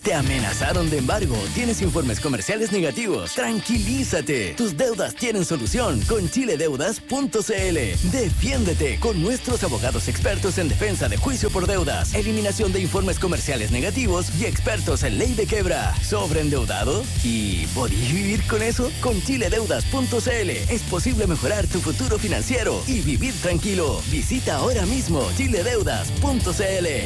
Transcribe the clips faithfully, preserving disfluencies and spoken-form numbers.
¿Te amenazaron de embargo? ¿Tienes informes comerciales negativos? Tranquilízate. Tus deudas tienen solución con chile deudas punto c l. Defiéndete con nuestros abogados expertos en defensa de juicio por deudas, eliminación de informes comerciales negativos y expertos en ley de quiebra. ¿Sobreendeudado? ¿Y podés vivir con eso? Con chile deudas punto c l es posible mejorar tu futuro financiero y vivir tranquilo. Visita ahora mismo chile deudas punto c l.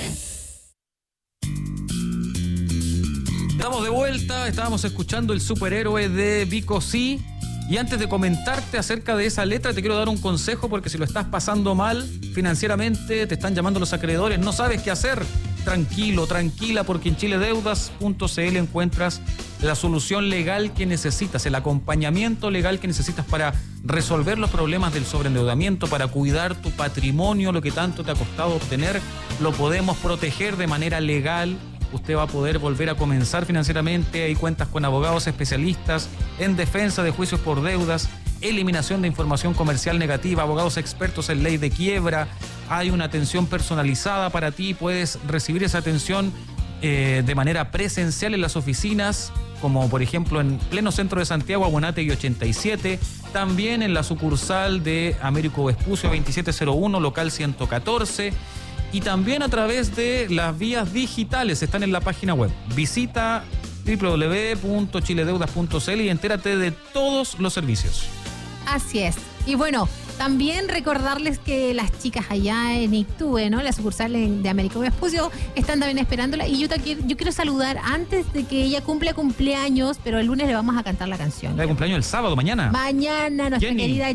Estamos de vuelta, estábamos escuchando El Superhéroe de Vico C. Y antes de comentarte acerca de esa letra, te quiero dar un consejo, porque si lo estás pasando mal financieramente, te están llamando los acreedores, no sabes qué hacer, tranquilo, tranquila, porque en chile deudas punto c l encuentras la solución legal que necesitas, el acompañamiento legal que necesitas para resolver los problemas del sobreendeudamiento, para cuidar tu patrimonio, lo que tanto te ha costado obtener, lo podemos proteger de manera legal. Usted va a poder volver a comenzar financieramente. Hay cuentas con abogados especialistas en defensa de juicios por deudas, eliminación de información comercial negativa, abogados expertos en ley de quiebra. Hay una atención personalizada para ti. Puedes recibir esa atención eh, de manera presencial en las oficinas, como por ejemplo en pleno centro de Santiago, Aguanategui ochenta y siete. También en la sucursal de Américo Vespucio veintisiete cero uno, local ciento catorce. Y también a través de las vías digitales, están en la página web. Visita doble u doble u doble u punto chile deudas punto c l y entérate de todos los servicios. Así es. Y bueno, también recordarles que las chicas allá en Ictúe, ¿no? La sucursal de Américo Vespucio, están también esperándola. Y yo, te, yo quiero saludar antes de que ella cumpla cumpleaños, pero el lunes le vamos a cantar la canción. ¿El cumpleaños el sábado, mañana? Mañana, nuestra Jenny. querida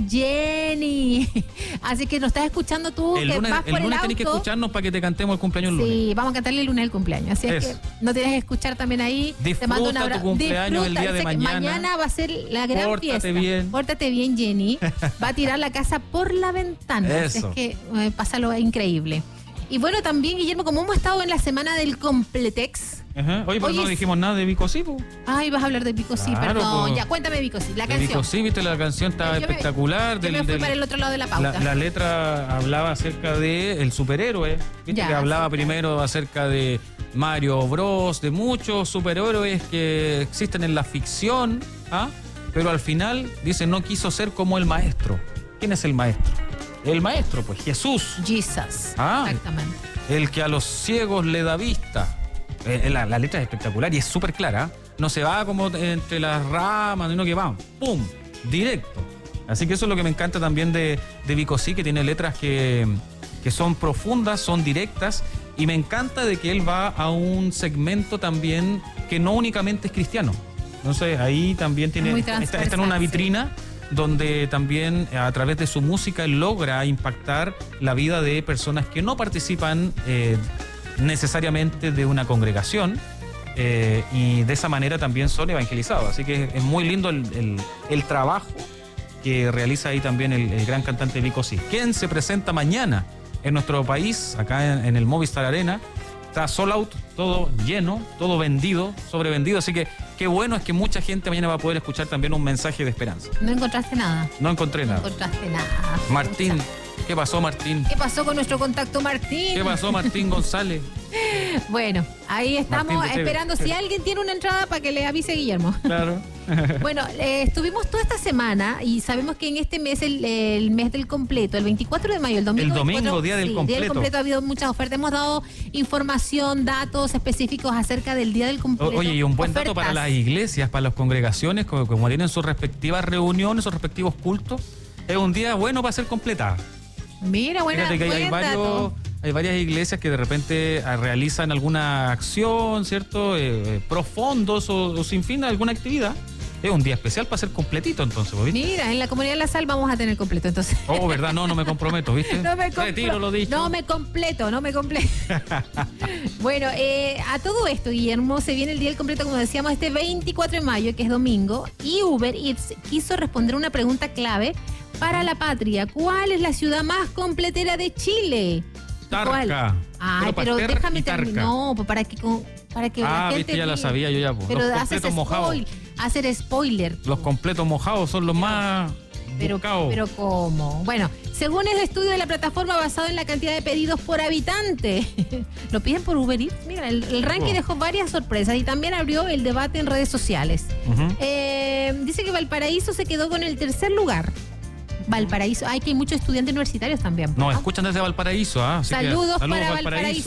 Jenny. Así que nos estás escuchando tú, El que lunes, vas el por el lunes auto. tenés que escucharnos para que te cantemos el cumpleaños el lunes. Sí, vamos a cantarle el lunes el cumpleaños. Así es, Eso. que no tienes que escuchar también ahí. Disfruta te mando un abrazo. tu cumpleaños el día de Dice que mañana. Mañana va a ser la gran Pórtate fiesta. bien. Pórtate bien, Jenny. Va a tirar la casa por la ventana. Eso. Es que eh, pasa lo increíble. Y bueno, también, Guillermo, como hemos estado en la semana del Completex. Ajá. Oye, pero Oye, no dijimos nada de Vico C, po. Ay, vas a hablar de Vico C, Claro, perdón. po. Ya, cuéntame Vico C, la De canción. Vico C, viste, la canción estaba Yo me- espectacular. Yo del, me fui del- para el otro lado de la pauta. La, la letra hablaba acerca de el superhéroe, ¿viste? Ya, Que hablaba sí. primero acerca de Mario Bros, de muchos superhéroes que existen en la ficción, ¿ah? Pero al final dice no quiso ser como el maestro. ¿Quién es el maestro? El maestro, pues Jesús, Jesus. Ah. Exactamente. el que a los ciegos le da vista. Eh, La, la letra es espectacular y es súper clara. No se va como entre las ramas, sino que va, ¡pum!, directo. Así que eso es lo que me encanta también de, de Vico C, que tiene letras que, que son profundas, son directas, y me encanta de que él va a un segmento también que no únicamente es cristiano. Entonces ahí también tiene, Muy está, está en transversal, una sí. vitrina donde también a través de su música él logra impactar la vida de personas que no participan eh, necesariamente de una congregación, eh, y de esa manera también son evangelizados. Así que es muy lindo el, el, el trabajo que realiza ahí también el, el gran cantante Vico C, quien se presenta mañana en nuestro país, acá en, en el Movistar Arena. Está sold out, todo lleno, todo vendido, sobrevendido. Así que qué bueno es que mucha gente mañana va a poder escuchar también un mensaje de esperanza. No encontraste nada. No encontré No nada. encontraste nada. Martín, Pucha. ¿qué pasó, Martín? ¿Qué pasó con nuestro contacto Martín? ¿Qué pasó, Martín González? Bueno, ahí estamos Martín de Teve. esperando si alguien tiene una entrada para que le avise a Guillermo. Claro. Bueno, eh, estuvimos toda esta semana y sabemos que en este mes, el, el mes del completo, el veinticuatro de mayo, el domingo. El domingo, veinticuatro, día del sí, completo. Día del completo, ha habido muchas ofertas. Hemos dado información, datos específicos acerca del día del completo. Oye, y un buen dato Ofertas. para las iglesias, para las congregaciones, como, como tienen sus respectivas reuniones, sus respectivos cultos. Es un día bueno para ser completada. Mira, buena, Fíjate que hay, hay buen varios, dato. hay varias iglesias que de repente ah, realizan alguna acción, ¿cierto? Eh, eh, pro fondos o, o sin fin de alguna actividad. Es un día especial para ser completito, entonces, ¿viste? Mira, en la comunidad de La Sal vamos a tener completo, entonces. Oh, ¿verdad? No, no me comprometo, ¿viste? No me compro- Retiro lo dicho. No me completo, no me completo. Bueno, eh, a todo esto, Guillermo, se viene el día del completo, como decíamos, este veinticuatro de mayo, que es domingo, y Uber Eats quiso responder una pregunta clave para la patria. ¿Cuál es la ciudad más completera de Chile? Tarca. ¿Cuál? Ay, pero Paster déjame y Tarca. terminar. No, pues para que, con- para que Ah, la gente viste, ya la diga. sabía yo ya. Po. Pero Los haces completos mojados. spoil, hacer spoiler. Los completos mojados son los más Pero, buscados. pero ¿cómo? Bueno, según el estudio de la plataforma basado en la cantidad de pedidos por habitante, lo piden por Uber Eats. Mira, el, el ranking Oh. dejó varias sorpresas y también abrió el debate en redes sociales. Ujú. Eh, dice que Valparaíso se quedó con el tercer lugar. Valparaíso, hay que hay muchos estudiantes universitarios también. Nos ¿no? escuchan desde Valparaíso. ¿ah? Así que Saludos para Valparaíso.